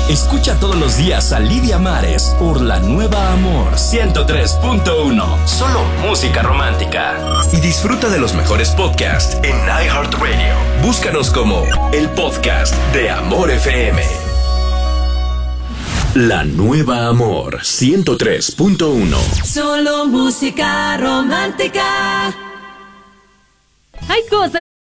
Escucha todos los días a Lidia Mares por La Nueva Amor 103.1. Solo música romántica. Y disfruta de los mejores podcasts en iHeartRadio. Búscanos como el podcast de Amor FM. La Nueva Amor 103.1. Solo música romántica. Hay cosas